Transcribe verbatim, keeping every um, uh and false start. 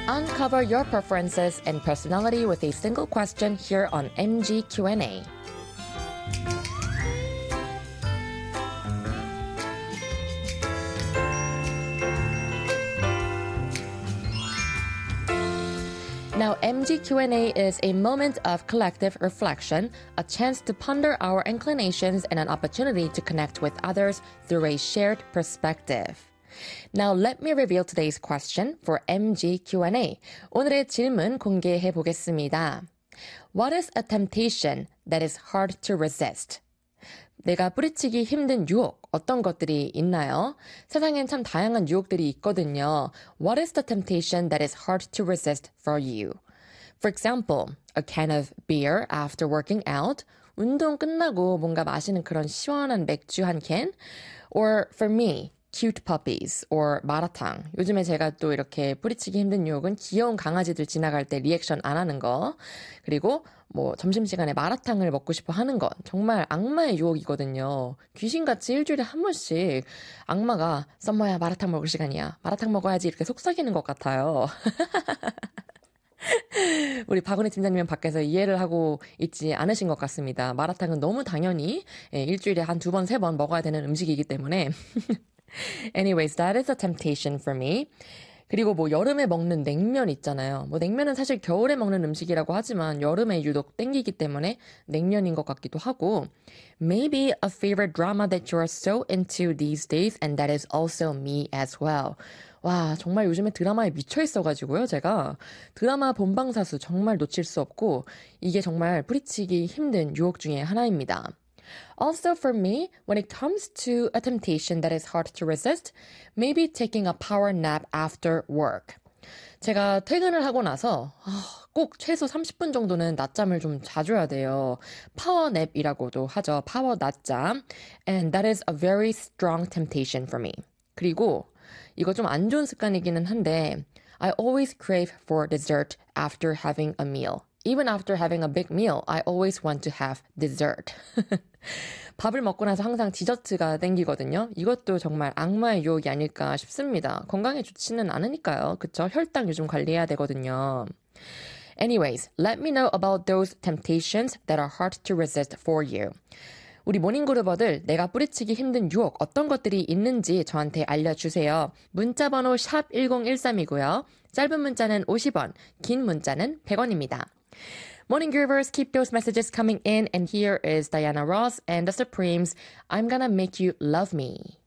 Uncover your preferences and personality with a single question here on M G Q and A. Now, M G Q and A is a moment of collective reflection, a chance to ponder our inclinations and an opportunity to connect with others through a shared perspective. Now, let me reveal today's question for M G Q and A. 오늘의 질문 공개해 보겠습니다. What is a temptation that is hard to resist? 내가 뿌리치기 힘든 유혹, 어떤 것들이 있나요? 세상엔 참 다양한 유혹들이 있거든요. What is the temptation that is hard to resist for you? For example, a can of beer after working out. 운동 끝나고 뭔가 마시는 그런 시원한 맥주 한 캔. Or for me, cute puppies or 마라탕. 요즘에 제가 또 이렇게 뿌리치기 힘든 유혹은 귀여운 강아지들 지나갈 때 리액션 안 하는 거. 그리고 뭐 점심시간에 마라탕을 먹고 싶어 하는 것. 정말 악마의 유혹이거든요. 귀신같이 일주일에 한 번씩 악마가 썸머야 마라탕 먹을 시간이야. 마라탕 먹어야지 이렇게 속삭이는 것 같아요. 우리 박은희 팀장님은 밖에서 이해를 하고 있지 않으신 것 같습니다. 마라탕은 너무 당연히 일주일에 한 두 번, 세 번 먹어야 되는 음식이기 때문에 Anyways, that is a temptation for me. 그리고 뭐 여름에 먹는 냉면 있잖아요. 뭐 냉면은 사실 겨울에 먹는 음식이라고 하지만 여름에 유독 땡기기 때문에 냉면인 것 같기도 하고 Maybe a favorite drama that you are so into these days and that is also me as well. 와, 정말 요즘에 드라마에 미쳐 있어가지고요. 제가 드라마 본방사수 정말 놓칠 수 없고 이게 정말 뿌리치기 힘든 유혹 중에 하나입니다. Also for me, when it comes to a temptation that is hard to resist, maybe taking a power nap after work. 제가 퇴근을 하고 나서 꼭 최소 삼십 분 정도는 낮잠을 좀 자줘야 돼요. 파워냅이라고도 하죠. 파워 낮잠. And that is a very strong temptation for me. 그리고 이거 좀 안 좋은 습관이기는 한데 I always crave for dessert after having a meal. Even after having a big meal, I always want to have dessert. 밥을 먹고 나서 항상 디저트가 땡기거든요. 이것도 정말 악마의 유혹이 아닐까 싶습니다. 건강에 좋지는 않으니까요. 그쵸? 혈당 요즘 관리해야 되거든요. Anyways, let me know about those temptations that are hard to resist for you. 우리 모닝그루버들 내가 뿌리치기 힘든 유혹 어떤 것들이 있는지 저한테 알려주세요. 문자번호 샵 일공일삼이고요. 짧은 문자는 오십 원, 긴 문자는 백 원입니다. Morning Groovers, keep those messages coming in, and here is Diana Ross and the Supremes, I'm Gonna Make You Love Me.